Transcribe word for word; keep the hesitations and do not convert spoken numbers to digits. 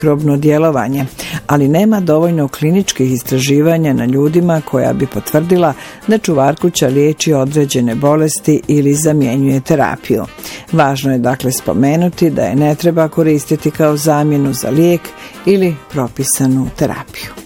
probno djelovanje, ali nema dovoljno kliničkih istraživanja na ljudima koja bi potvrdila da čuvarkuća liječi određene bolesti ili zamjenjuje terapiju. Važno je dakle spomenuti da je ne treba koristiti kao zamjenu za lijek ili propisanu terapiju.